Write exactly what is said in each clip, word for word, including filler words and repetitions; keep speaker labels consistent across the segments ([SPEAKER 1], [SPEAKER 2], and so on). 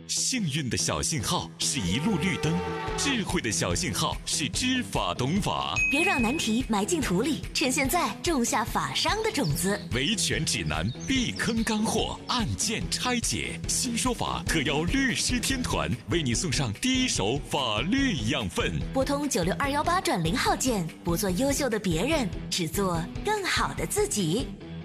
[SPEAKER 1] 幸运的小信号是一路绿灯，智慧的小信号是知法懂法。
[SPEAKER 2] 别让难题埋进土里，趁现在种下法商的种子。
[SPEAKER 1] 维权指南，避坑干货，案件拆解。新说法特邀律师天团，为你送上第一手法律养分。
[SPEAKER 2] 拨通九六二幺八转零号键，不做优秀的别人，只做更好的自己。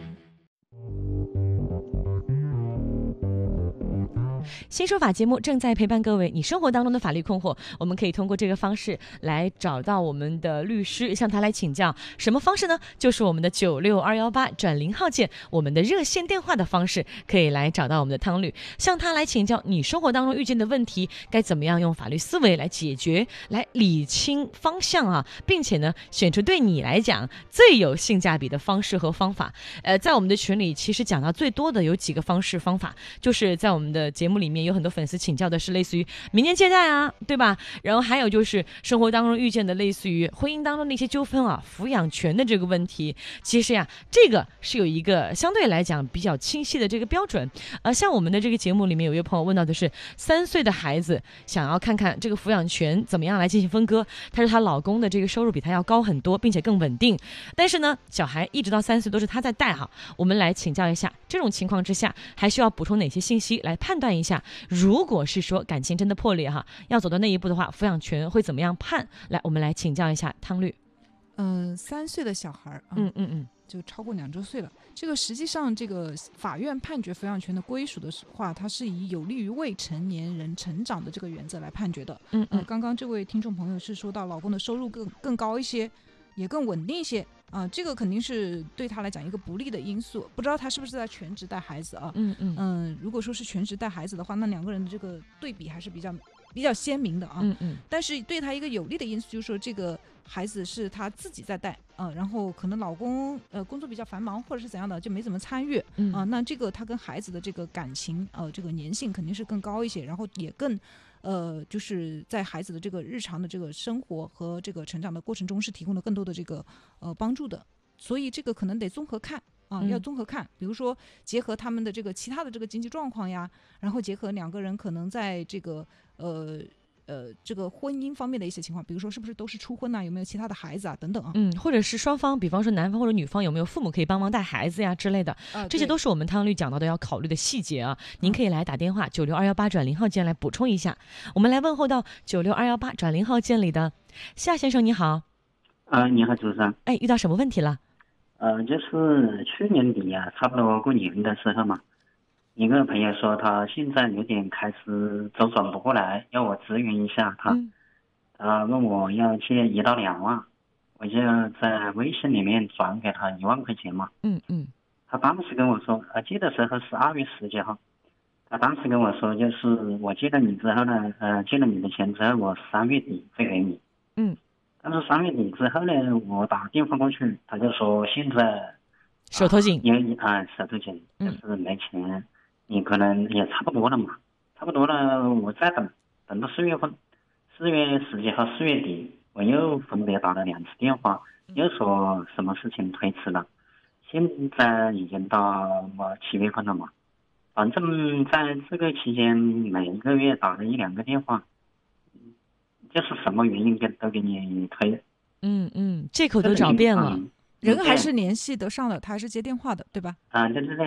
[SPEAKER 3] 新说法节目正在陪伴各位，你生活当中的法律困惑，我们可以通过这个方式来找到我们的律师，向他来请教。什么方式呢？就是我们的九六二幺八转零号键，我们的热线电话的方式，可以来找到我们的汤律，向他来请教你生活当中遇见的问题，该怎么样用法律思维来解决，来理清方向啊，并且呢，选出对你来讲最有性价比的方式和方法。呃，在我们的群里，其实讲到最多的有几个方式方法，就是在我们的节目里面有很多粉丝请教的是类似于民间借贷啊，对吧？然后还有就是生活当中遇见的类似于婚姻当中的一些纠纷啊，抚养权的这个问题。其实呀，这个是有一个相对来讲比较清晰的这个标准。呃，像我们的这个节目里面有一位朋友问到的是，三岁的孩子想要看看这个抚养权怎么样来进行分割。她说她老公的这个收入比她要高很多，并且更稳定，但是呢，小孩一直到三岁都是他在带哈。我们来请教一下，这种情况之下还需要补充哪些信息来判断一下？如果是说感情真的破裂哈，要走到那一步的话，抚养权会怎么样判？来，我们来请教一下汤律。
[SPEAKER 4] 嗯、呃，三岁的小孩，
[SPEAKER 3] 嗯嗯嗯，
[SPEAKER 4] 就超过两周岁了。这个实际上，这个法院判决抚养权的归属的话，它是以有利于未成年人成长的这个原则来判决的。
[SPEAKER 3] 嗯嗯，
[SPEAKER 4] 呃、刚刚这位听众朋友是说到老公的收入更更高一些，也更稳定一些。啊、呃，这个肯定是对他来讲一个不利的因素。不知道他是不是在全职带孩子啊？
[SPEAKER 3] 嗯嗯
[SPEAKER 4] 嗯、呃，如果说是全职带孩子的话，那两个人的这个对比还是比较比较鲜明的啊。
[SPEAKER 3] 嗯嗯。
[SPEAKER 4] 但是对他一个有利的因素就是说，这个孩子是他自己在带啊、呃，然后可能老公呃工作比较繁忙或者是怎样的，就没怎么参与啊、
[SPEAKER 3] 嗯
[SPEAKER 4] 呃。那这个他跟孩子的这个感情呃这个粘性肯定是更高一些，然后也更。呃，就是在孩子的这个日常的这个生活和这个成长的过程中，是提供了更多的这个呃帮助的，所以这个可能得综合看啊、呃，要综合看，比如说结合他们的这个其他的这个经济状况呀，然后结合两个人可能在这个呃。呃，这个婚姻方面的一些情况，比如说是不是都是初婚啊，有没有其他的孩子啊，等等啊。
[SPEAKER 3] 嗯，或者是双方，比方说男方或者女方有没有父母可以帮忙带孩子呀之类的，
[SPEAKER 4] 呃、
[SPEAKER 3] 这些都是我们汤律讲到的要考虑的细节啊。您可以来打电话九六二幺八转零号键来补充一下。我们来问候到九六二幺八转零号键里的夏先生，你好。
[SPEAKER 5] 呃，你好，主持人。
[SPEAKER 3] 哎，遇到什么问题了？
[SPEAKER 5] 呃，就是去年底啊，差不多过年的时候嘛。一个朋友说他现在有点开始周转不过来，要我支援一下他。
[SPEAKER 3] 嗯、
[SPEAKER 5] 他问我要借一到两万，我就在微信里面转给他一万块钱嘛。
[SPEAKER 3] 嗯嗯。
[SPEAKER 5] 他当时跟我说，呃，借的时候是二月十几号。他当时跟我说，就是我借了你之后呢，呃，借了你的钱之后，我三月底会给你。
[SPEAKER 3] 嗯。
[SPEAKER 5] 但是三月底之后呢，我打电话过去，他就说现在
[SPEAKER 3] 手头紧，
[SPEAKER 5] 因为啊手头紧，就是没钱。嗯，你可能也差不多了嘛，差不多了，我再等，等到四月份，四月十几号、四月底，我又分别打了两次电话，又说什么事情推迟了。现在已经到七月份了嘛，反正在这个期间，每一个月打了一两个电话，就是什么原因给都给你推。
[SPEAKER 3] 嗯嗯，借口都找遍了。
[SPEAKER 4] 人还是联系得上了，他还是接电话的，对吧？
[SPEAKER 5] 啊，对对对。